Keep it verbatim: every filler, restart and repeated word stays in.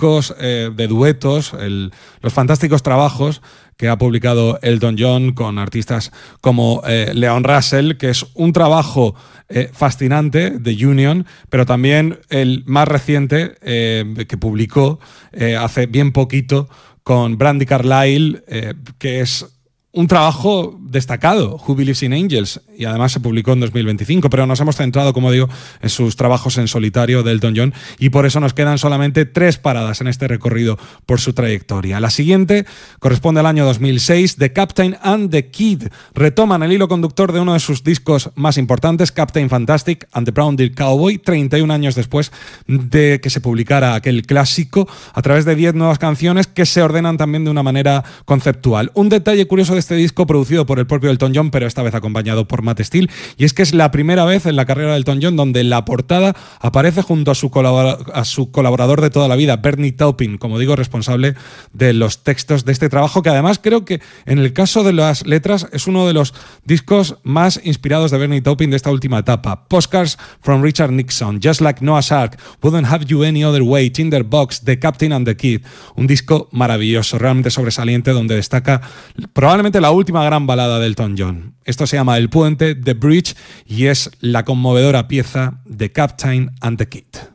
discos eh, de duetos, el, los fantásticos trabajos que ha publicado Elton John con artistas como eh, Leon Russell, que es un trabajo eh, fascinante de Union, pero también el más reciente eh, que publicó eh, hace bien poquito con Brandi Carlile, eh, que es un trabajo destacado, Who Believes in Angels, y además se publicó en dos mil veinticinco, pero nos hemos centrado, como digo, en sus trabajos en solitario de Elton John, y por eso nos quedan solamente tres paradas en este recorrido por su trayectoria. La siguiente corresponde al año dos mil seis, The Captain and the Kid. Retoman el hilo conductor de uno de sus discos más importantes, Captain Fantastic and the Brown Deer Cowboy, treinta y un años después de que se publicara aquel clásico, a través de diez nuevas canciones que se ordenan también de una manera conceptual. Un detalle curioso de este disco, producido por el propio Elton John, pero esta vez acompañado por Matt Steele, y es que es la primera vez en la carrera de Elton John donde la portada aparece junto a su, colabora- a su colaborador de toda la vida, Bernie Taupin, como digo, responsable de los textos de este trabajo, que además creo que en el caso de las letras es uno de los discos más inspirados de Bernie Taupin de esta última etapa. Postcards from Richard Nixon, Just Like Noah's Ark, Wouldn't Have You Any Other Way, Tinderbox, The Captain and the Kid. Un disco maravilloso, realmente sobresaliente, donde destaca probablemente la última gran balada de Elton John. Esto se llama El Puente, The Bridge, y es la conmovedora pieza de Captain and the Kid.